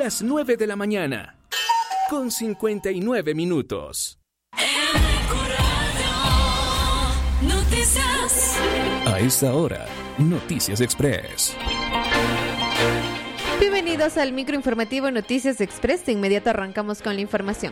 las 9 de la mañana, con 59 minutos. Noticias. A esta hora, Noticias Express. Bienvenidos al microinformativo Noticias Express. De inmediato arrancamos con la información.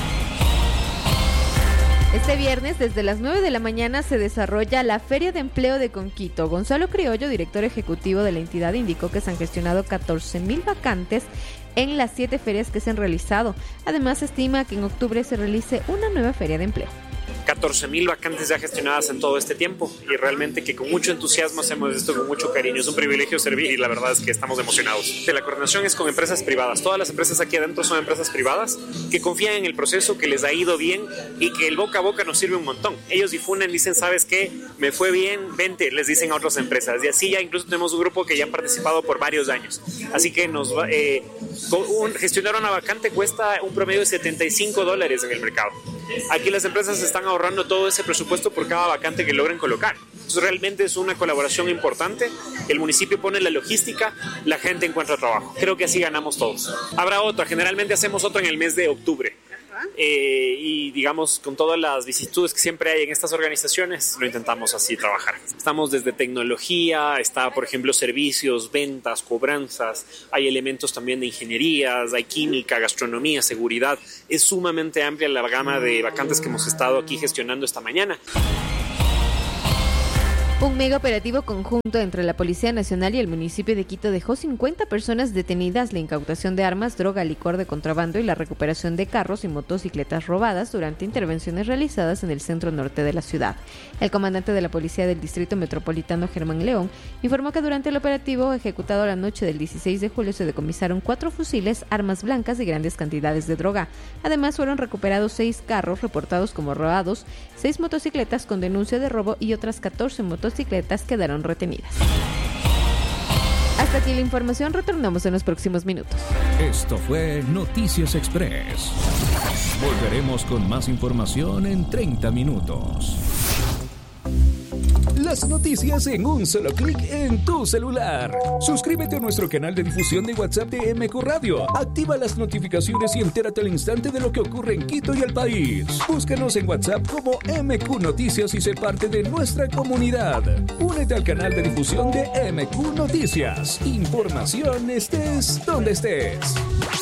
Este viernes, desde las 9 de la mañana, se desarrolla la Feria de Empleo de Conquito. Gonzalo Criollo, director ejecutivo de la entidad, indicó que se han gestionado 14,000 vacantes en las 7 ferias que se han realizado. Además, se estima que en octubre se realice una nueva feria de empleo. 14,000 vacantes ya gestionadas en todo este tiempo y realmente que con mucho entusiasmo hacemos esto con mucho cariño. Es un privilegio servir y la verdad es que estamos emocionados. La coordinación es con empresas privadas. Todas las empresas aquí adentro son empresas privadas que confían en el proceso, que les ha ido bien y que el boca a boca nos sirve un montón. Ellos difunden, dicen, ¿sabes qué? Me fue bien, vente, les dicen a otras empresas. Y así ya incluso tenemos un grupo que ya han participado por varios años. Así que gestionar una vacante cuesta un promedio de $75 en el mercado. Aquí las empresas están ahorrando todo ese presupuesto por cada vacante que logren colocar. Entonces realmente es una colaboración importante. El municipio pone la logística, la gente encuentra trabajo. Creo que así ganamos todos. Habrá otra, generalmente hacemos otra en el mes de octubre. Y digamos, con todas las vicisitudes que siempre hay en estas organizaciones, lo intentamos así trabajar. Estamos desde tecnología, está por ejemplo servicios, ventas, cobranzas, hay elementos también de ingenierías, hay química, gastronomía, seguridad. Es sumamente amplia la gama de vacantes que hemos estado aquí gestionando esta mañana. Un mega operativo conjunto entre la Policía Nacional y el municipio de Quito dejó 50 personas detenidas, la incautación de armas, droga, licor de contrabando y la recuperación de carros y motocicletas robadas durante intervenciones realizadas en el centro norte de la ciudad. El comandante de la Policía del Distrito Metropolitano, Germán León, informó que durante el operativo ejecutado la noche del 16 de julio se decomisaron 4 fusiles, armas blancas y grandes cantidades de droga. Además, fueron recuperados 6 carros reportados como robados, 6 motocicletas con denuncia de robo y otras 14 motocicletas quedaron retenidas. Hasta aquí la información, retornamos en los próximos minutos. Esto fue Noticias Express. Volveremos con más información en 30 minutos. Las noticias en un solo clic en tu celular. Suscríbete a nuestro canal de difusión de WhatsApp de MQ Radio. Activa las notificaciones y entérate al instante de lo que ocurre en Quito y el país. Búscanos en WhatsApp como MQ Noticias y sé parte de nuestra comunidad. Únete al canal de difusión de MQ Noticias. Información estés donde estés.